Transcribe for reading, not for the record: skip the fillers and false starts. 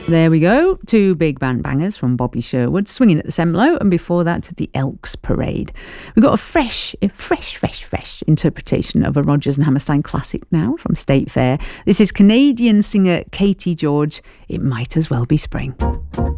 There we go, two big band bangers from Bobby Sherwood, Swinging at the Semlo, and before that, The Elks Parade. We've got a fresh interpretation of a Rodgers and Hammerstein classic now from State Fair. This is Canadian singer Katie George, It Might As Well Be Spring.